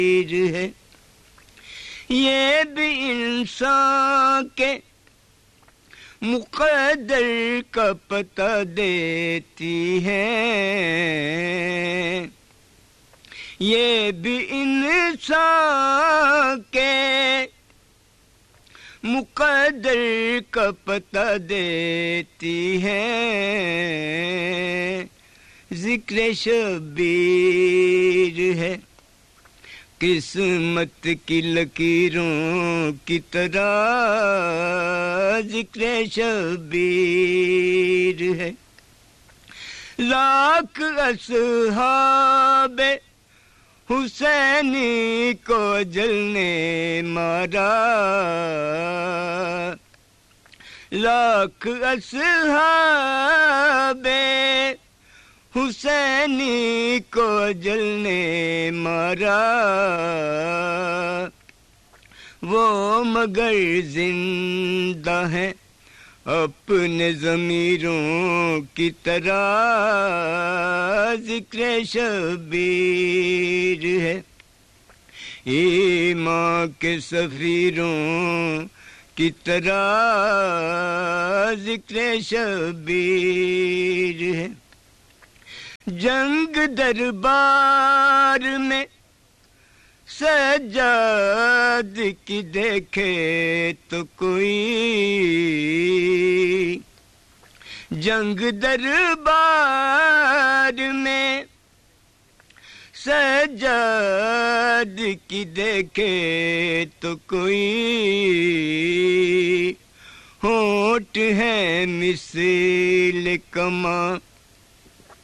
ہے، یہ بھی انسان کے مقدر کا پتہ دیتی ہے، یہ بھی انسان کے مقدر کا پتہ دیتی ہے، ذکر شبیر ہے قسمت کی لکیروں کی طرح، ذکر شبیر ہے، لاکھ اصحاب حسینی کو جلنے مارا، لاکھ اصحاب حسینی کو جلنے مارا، وہ مگر زندہ ہیں اپنے ضمیروں کی طرح، ذکر شبیر ہے، ایمان کے سفیروں کی طرح، ذکر شبیر ہے، جنگ دربار میں سجاد کی دیکھے تو کوئی، جنگ دربار میں سجاد کی دیکھے تو کوئی، ہونٹ ہے مثل کماں